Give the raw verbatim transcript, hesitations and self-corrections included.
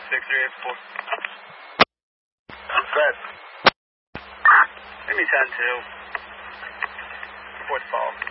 six three eight four. Set. Give me ten two. Fourth ball.